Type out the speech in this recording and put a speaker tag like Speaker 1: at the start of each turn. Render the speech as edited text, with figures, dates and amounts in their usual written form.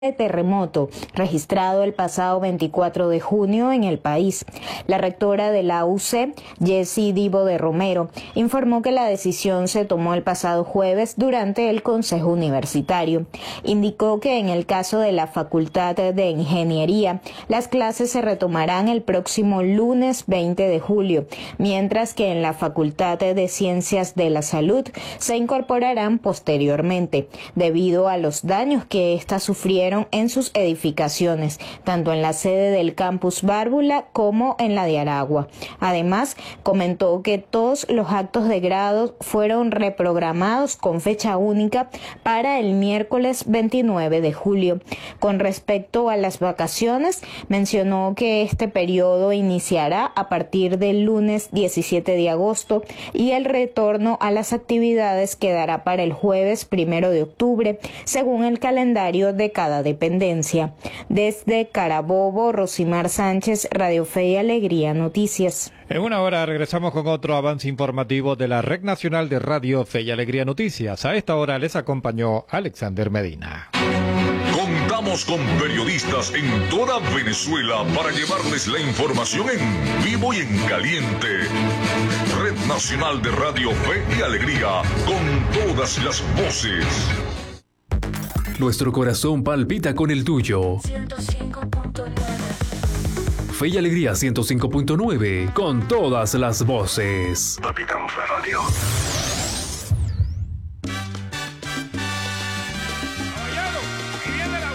Speaker 1: de terremoto registrado el pasado 24 de junio en el país. La rectora de la UC, Jessie Divo de Romero, informó que la decisión se tomó el pasado jueves durante el Consejo Universitario. Indicó que en el caso de la Facultad de Ingeniería, las clases se retomarán el próximo lunes 20 de julio, mientras que en la Facultad de Ciencias de la Salud se incorporarán posteriormente, debido a los daños que éstas sufrieron en sus edificaciones, tanto en la sede del campus Bárbula como en la de Aragua. Además, comentó que todos los actos de grado fueron reprogramados con fecha única para el miércoles 29 de julio. Con respecto a las vacaciones, mencionó que este periodo iniciará a partir del lunes 17 de agosto y el retorno a las actividades quedará para el jueves 1 de octubre, según el calendario de cada dependencia. Desde Carabobo, Rosimar Sánchez, Radio Fe y Alegría Noticias.
Speaker 2: En una hora regresamos con otro avance informativo de la Red Nacional de Radio Fe y Alegría Noticias. A esta hora les acompañó Alexander Medina.
Speaker 3: Contamos con periodistas en toda Venezuela para llevarles la información en vivo y en caliente. Red Nacional de Radio Fe y Alegría, con todas las voces.
Speaker 4: Nuestro corazón palpita con el tuyo.
Speaker 5: 105.9.
Speaker 4: Fe y Alegría 105.9, con todas las voces.
Speaker 3: Palpitamos la radio.